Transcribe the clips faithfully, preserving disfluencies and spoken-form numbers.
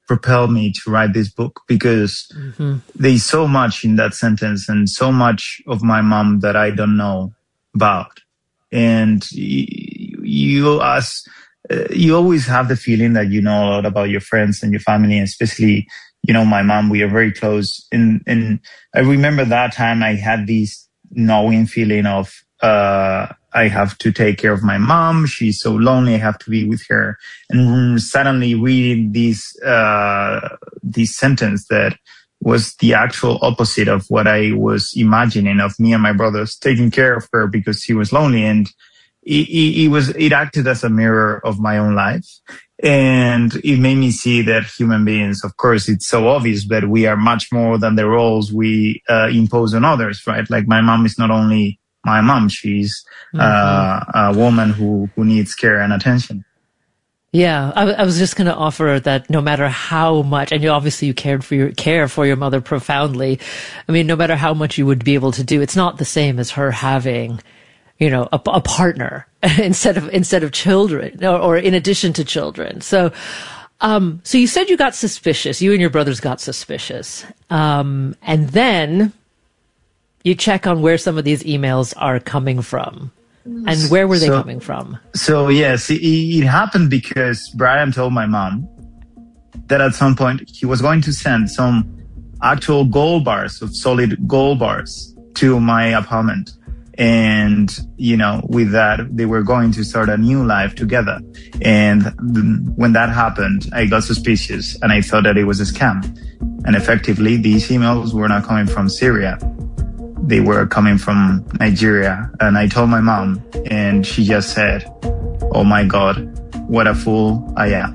propelled me to write this book, because mm-hmm. there's so much in that sentence and so much of my mom that I don't know about. And you, you as uh, you always have the feeling that you know a lot about your friends and your family, especially, you know, my mom. We are very close. And, and I remember that time I had this knowing feeling of, uh, I have to take care of my mom. She's so lonely. I have to be with her. And suddenly reading this, uh, this sentence that was the actual opposite of what I was imagining of me and my brothers taking care of her because she was lonely. And it, it, it was, it acted as a mirror of my own life. And it made me see that human beings, of course, it's so obvious, but we are much more than the roles we uh, impose on others, right? Like my mom is not only my mom, she's mm-hmm. uh, a woman who, who needs care and attention. Yeah, I, I was just going to offer that no matter how much, and you obviously you cared for your care for your mother profoundly. I mean, no matter how much you would be able to do, it's not the same as her having, you know, a, a partner instead of instead of children, or, or in addition to children. So, um, so you said you got suspicious. You and your brothers got suspicious, um, and then you check on where some of these emails are coming from. And where were they so, coming from? So, yes, it, it happened because Brian told my mom that at some point he was going to send some actual gold bars of solid gold bars to my apartment. And, you know, with that, they were going to start a new life together. And when that happened, I got suspicious and I thought that it was a scam. And effectively, these emails were not coming from Syria. They were coming from Nigeria. And I told my mom, and she just said, "Oh my God, what a fool I am."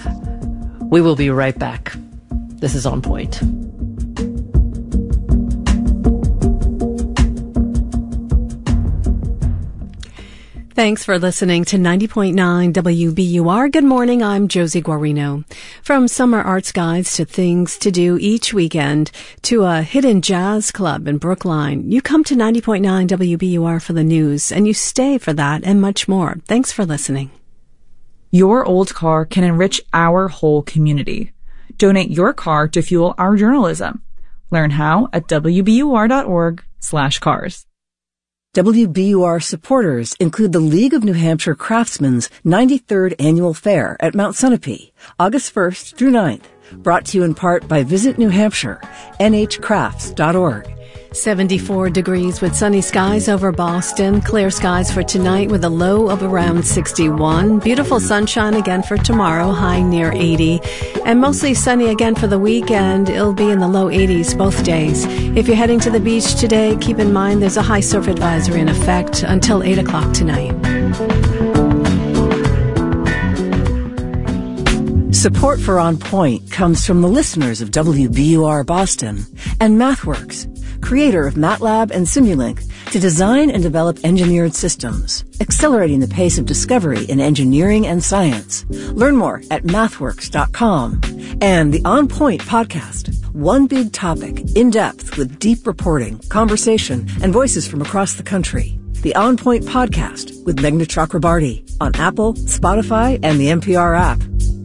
We will be right back. This is On Point. Thanks for listening to ninety point nine W B U R. Good morning, I'm Josie Guarino. From summer arts guides to things to do each weekend to a hidden jazz club in Brookline, you come to ninety point nine W B U R for the news, and you stay for that and much more. Thanks for listening. Your old car can enrich our whole community. Donate your car to fuel our journalism. Learn how at W B U R dot org slash cars. W B U R supporters include the League of New Hampshire Craftsmen's ninety-third Annual Fair at Mount Sunapee, August first through ninth. Brought to you in part by Visit New Hampshire, N H crafts dot org. seventy-four degrees with sunny skies over Boston. Clear skies for tonight with a low of around sixty-one. Beautiful sunshine again for tomorrow, high near eighty. And mostly sunny again for the weekend. It'll be in the low eighties both days. If you're heading to the beach today, keep in mind there's a high surf advisory in effect until eight o'clock tonight. Support for On Point comes from the listeners of W B U R Boston and MathWorks, creator of MATLAB and Simulink, to design and develop engineered systems, accelerating the pace of discovery in engineering and science. Learn more at mathworks dot com. And the On Point podcast, one big topic, in depth with deep reporting, conversation, and voices from across the country. The On Point podcast with Meghna Chakrabarty on Apple, Spotify, and the N P R app.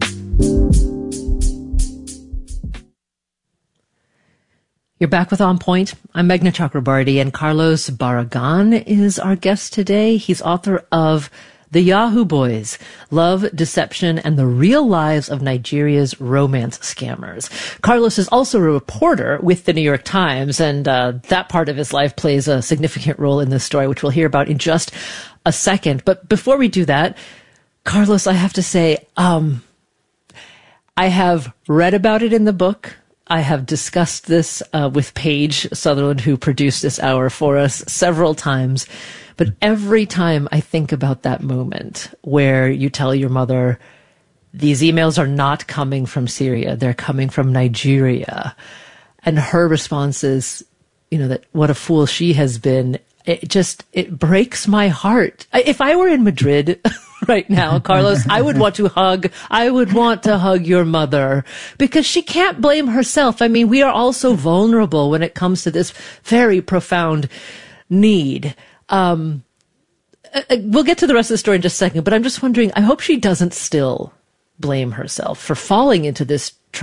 You're back with On Point. I'm Meghna Chakrabarty, and Carlos Barragan is our guest today. He's author of The Yahoo Boys, Love, Deception, and the Real Lives of Nigeria's Romance Scammers. Carlos is also a reporter with the New York Times, and uh, that part of his life plays a significant role in this story, which we'll hear about in just a second. But before we do that, Carlos, I have to say, um, I have read about it in the book. I have discussed this uh, with Paige Sutherland, who produced this hour for us, several times. But every time I think about that moment where you tell your mother, these emails are not coming from Syria, they're coming from Nigeria. And her response is, you know, that what a fool she has been. It just, it breaks my heart. If I were in Madrid right now, Carlos, I would want to hug, I would want to hug your mother because she can't blame herself. I mean, we are all so vulnerable when it comes to this very profound need. Um, we'll get to the rest of the story in just a second, but I'm just wondering, I hope she doesn't still blame herself for falling into this